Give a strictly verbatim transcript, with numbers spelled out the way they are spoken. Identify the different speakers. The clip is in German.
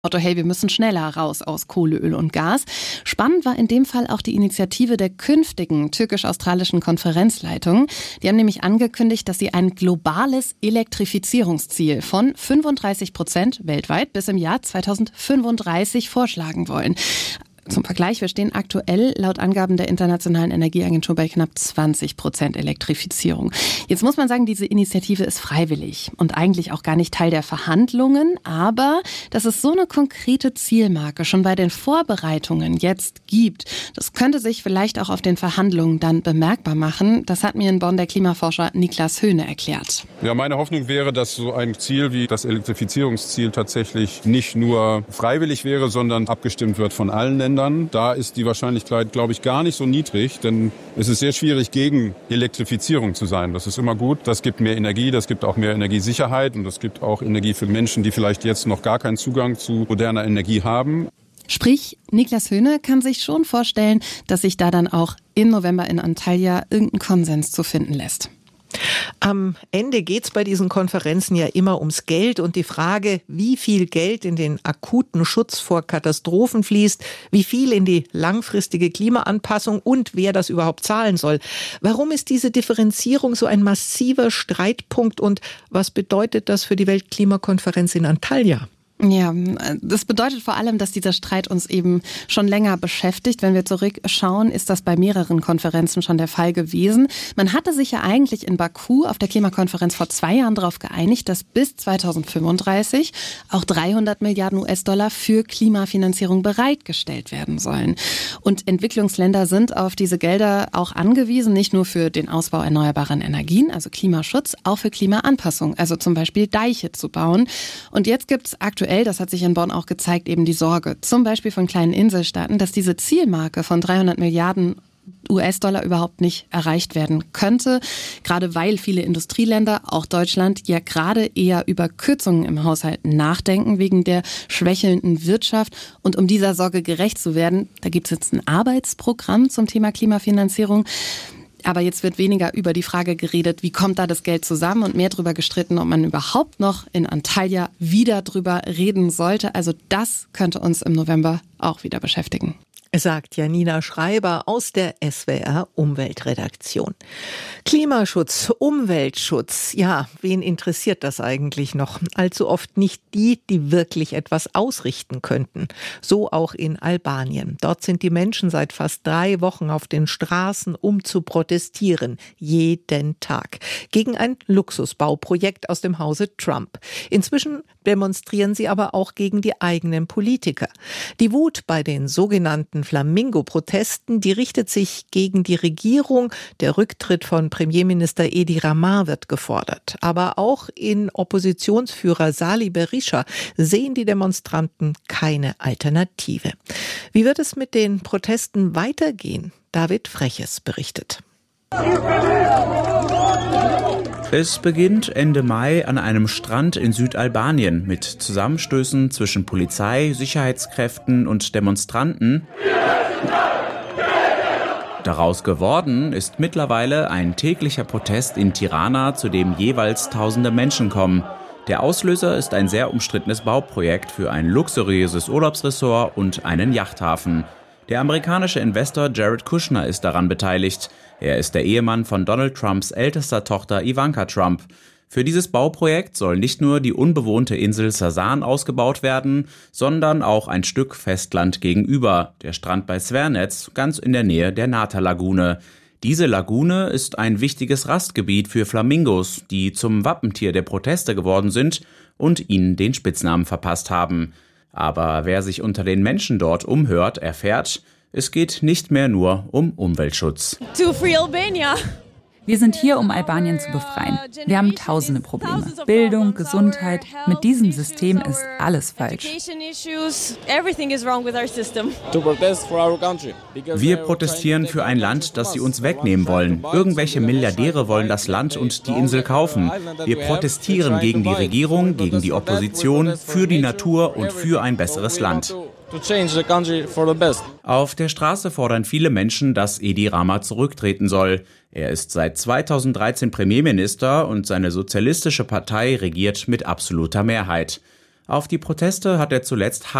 Speaker 1: Motto, hey, wir müssen schneller raus aus Kohle, Öl und Gas. Spannend war in dem Fall auch die Initiative der künftigen türkisch-australischen Konferenzleitung. Die haben nämlich angekündigt, dass sie ein globales Elektrifizierungsziel von fünfunddreißig Prozent weltweit bis im Jahr zweitausendfünfunddreißig vorschlagen wollen. Zum Vergleich, wir stehen aktuell laut Angaben der Internationalen Energieagentur bei knapp zwanzig Prozent Elektrifizierung. Jetzt muss man sagen, diese Initiative ist freiwillig und eigentlich auch gar nicht Teil der Verhandlungen. Aber dass es so eine konkrete Zielmarke schon bei den Vorbereitungen jetzt gibt, das könnte sich vielleicht auch auf den Verhandlungen dann bemerkbar machen. Das hat mir in Bonn der Klimaforscher Niklas Höhne erklärt.
Speaker 2: Ja, meine Hoffnung wäre, dass so ein Ziel wie das Elektrifizierungsziel tatsächlich nicht nur freiwillig wäre, sondern abgestimmt wird von allen Ländern. Da ist die Wahrscheinlichkeit, glaube ich, gar nicht so niedrig, denn es ist sehr schwierig, gegen Elektrifizierung zu sein. Das ist immer gut. Das gibt mehr Energie, das gibt auch mehr Energiesicherheit und das gibt auch Energie für Menschen, die vielleicht jetzt noch gar keinen Zugang zu moderner Energie haben.
Speaker 1: Sprich, Niklas Höhne kann sich schon vorstellen, dass sich da dann auch im November in Antalya irgendein Konsens zu finden lässt.
Speaker 3: Am Ende geht es bei diesen Konferenzen ja immer ums Geld und die Frage, wie viel Geld in den akuten Schutz vor Katastrophen fließt, wie viel in die langfristige Klimaanpassung und wer das überhaupt zahlen soll. Warum ist diese Differenzierung so ein massiver Streitpunkt und was bedeutet das für die Weltklimakonferenz in Antalya?
Speaker 1: Ja, das bedeutet vor allem, dass dieser Streit uns eben schon länger beschäftigt. Wenn wir zurückschauen, ist das bei mehreren Konferenzen schon der Fall gewesen. Man hatte sich ja eigentlich in Baku auf der Klimakonferenz vor zwei Jahren darauf geeinigt, dass bis zweitausendfünfunddreißig auch dreihundert Milliarden U S-Dollar für Klimafinanzierung bereitgestellt werden sollen. Und Entwicklungsländer sind auf diese Gelder auch angewiesen, nicht nur für den Ausbau erneuerbaren Energien, also Klimaschutz, auch für Klimaanpassung, also zum Beispiel Deiche zu bauen. Und jetzt gibt es aktuell, das hat sich in Bonn auch gezeigt, eben die Sorge, zum Beispiel von kleinen Inselstaaten, dass diese Zielmarke von dreihundert Milliarden U S-Dollar überhaupt nicht erreicht werden könnte. Gerade weil viele Industrieländer, auch Deutschland, ja gerade eher über Kürzungen im Haushalt nachdenken, wegen der schwächelnden Wirtschaft. Und um dieser Sorge gerecht zu werden, da gibt es jetzt ein Arbeitsprogramm zum Thema Klimafinanzierung. Aber jetzt wird weniger über die Frage geredet, wie kommt da das Geld zusammen und mehr darüber gestritten, ob man überhaupt noch in Antalya wieder drüber reden sollte. Also das könnte uns im November auch wieder beschäftigen.
Speaker 3: Sagt Janina Schreiber aus der S W R Umweltredaktion. Klimaschutz, Umweltschutz, ja, wen interessiert das eigentlich noch? Allzu oft nicht die, die wirklich etwas ausrichten könnten. So auch in Albanien. Dort sind die Menschen seit fast drei Wochen auf den Straßen, um zu protestieren. Jeden Tag. Gegen ein Luxusbauprojekt aus dem Hause Trump. Inzwischen demonstrieren sie aber auch gegen die eigenen Politiker. Die Wut bei den sogenannten Flamingo-Protesten, die richtet sich gegen die Regierung. Der Rücktritt von Premierminister Edi Rama wird gefordert. Aber auch in Oppositionsführer Salih Berisha sehen die Demonstranten keine Alternative. Wie wird es mit den Protesten weitergehen? David Freches berichtet.
Speaker 4: Es beginnt Ende Mai an einem Strand in Südalbanien mit Zusammenstößen zwischen Polizei, Sicherheitskräften und Demonstranten. Daraus geworden ist mittlerweile ein täglicher Protest in Tirana, zu dem jeweils tausende Menschen kommen. Der Auslöser ist ein sehr umstrittenes Bauprojekt für ein luxuriöses Urlaubsressort und einen Yachthafen. Der amerikanische Investor Jared Kushner ist daran beteiligt. Er ist der Ehemann von Donald Trumps ältester Tochter Ivanka Trump. Für dieses Bauprojekt soll nicht nur die unbewohnte Insel Sasan ausgebaut werden, sondern auch ein Stück Festland gegenüber, der Strand bei Svernetz, ganz in der Nähe der Nata-Lagune. Diese Lagune ist ein wichtiges Rastgebiet für Flamingos, die zum Wappentier der Proteste geworden sind und ihnen den Spitznamen verpasst haben. Aber wer sich unter den Menschen dort umhört, erfährt, es geht nicht mehr nur um Umweltschutz.
Speaker 5: To free Albania.
Speaker 6: Wir sind hier, um Albanien zu befreien. Wir haben tausende Probleme. Bildung, Gesundheit. Mit diesem System ist alles falsch.
Speaker 4: Wir protestieren für ein Land, das sie uns wegnehmen wollen. Irgendwelche Milliardäre wollen das Land und die Insel kaufen. Wir protestieren gegen die Regierung, gegen die Opposition, für die Natur und für ein besseres Land. Auf der Straße fordern viele Menschen, dass Edi Rama zurücktreten soll. Er ist seit zweitausenddreizehn Premierminister und seine sozialistische Partei regiert mit absoluter Mehrheit. Auf die Proteste hat er zuletzt